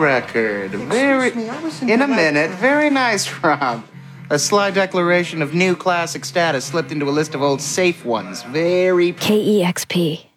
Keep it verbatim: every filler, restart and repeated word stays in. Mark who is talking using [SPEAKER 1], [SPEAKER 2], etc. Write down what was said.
[SPEAKER 1] record. Very.
[SPEAKER 2] Excuse me, I was in
[SPEAKER 1] In a
[SPEAKER 2] the-
[SPEAKER 1] minute. Very nice, Rob. A sly declaration of new classic status slipped into a list of old safe ones. Very.
[SPEAKER 3] K E X P.